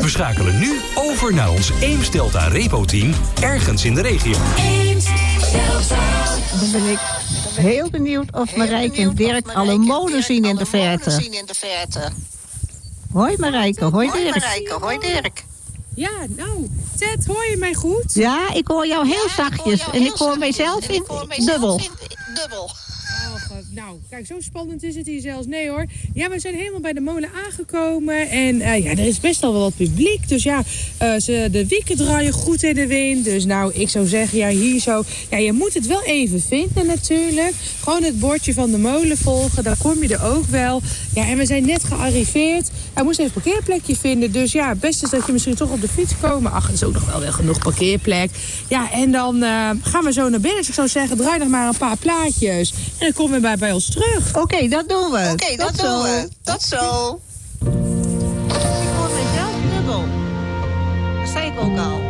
We schakelen nu over naar ons Eems-Delta Repo-team ergens in de regio. Dan ben ik heel benieuwd of Marijke en Dirk al een molen zien in de verte. Hoi Marijke, hoi Dirk. Ja, nou, Ted, hoor je mij goed? Ja, ik hoor jou heel zachtjes en ik hoor mijzelf in dubbel. Nou, kijk, zo spannend is het hier zelfs. Nee hoor. Ja, we zijn helemaal bij de molen aangekomen. En ja, er is best al wel wat publiek. Dus ja, de wieken draaien goed in de wind. Dus nou, ik zou zeggen, ja, hier zo... Ja, je moet het wel even vinden natuurlijk. Gewoon het bordje van de molen volgen. Dan kom je er ook wel. Ja, en we zijn net gearriveerd. Hij moest even een parkeerplekje vinden. Dus ja, het beste is dat je misschien toch op de fiets komen. Ach, er is ook nog wel genoeg parkeerplek. Ja, en dan gaan we zo naar binnen. Dus ik zou zeggen, draai nog maar een paar plaatjes. En dan komen we bij ons terug. Oké, dat doen we. Tot zo. Ik hoor mezelf dubbel. Dat zei ik ook al.